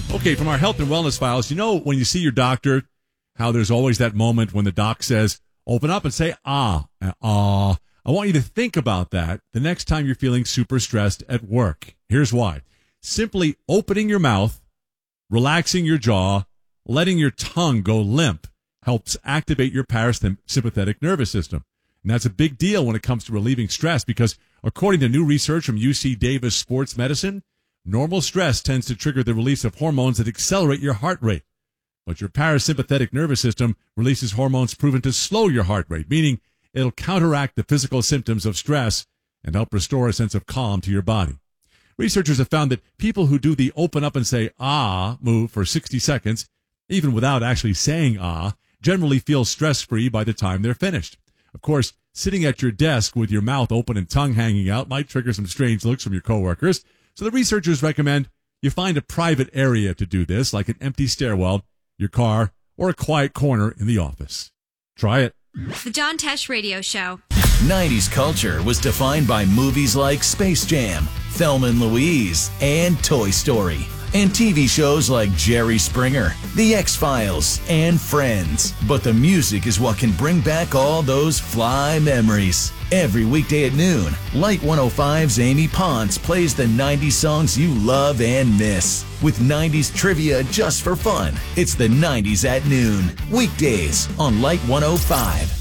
Okay, from our health and wellness files, you know when you see your doctor, how there's always that moment when the doc says, open up and say, ah. I want you to think about that the next time you're feeling super stressed at work. Here's why. Simply opening your mouth, relaxing your jaw, letting your tongue go limp helps activate your parasympathetic nervous system. And that's a big deal when it comes to relieving stress because according to new research from UC Davis Sports Medicine, normal stress tends to trigger the release of hormones that accelerate your heart rate. But your parasympathetic nervous system releases hormones proven to slow your heart rate, meaning it'll counteract the physical symptoms of stress and help restore a sense of calm to your body. Researchers have found that people who do the open up and say ah move for 60 seconds, even without actually saying ah, generally feel stress-free by the time they're finished. Of course, sitting at your desk with your mouth open and tongue hanging out might trigger some strange looks from your coworkers, so the researchers recommend you find a private area to do this, like an empty stairwell, your car, or a quiet corner in the office. Try it. The John Tesh Radio Show. 90s culture was defined by movies like Space Jam, Thelma and Louise, and Toy Story. And TV shows like Jerry Springer, The X-Files, and Friends. But the music is what can bring back all those fly memories. Every weekday at noon, Light 105's Amy Ponce plays the 90s songs you love and miss. With 90s trivia just for fun. It's the 90s at noon. Weekdays on Light 105.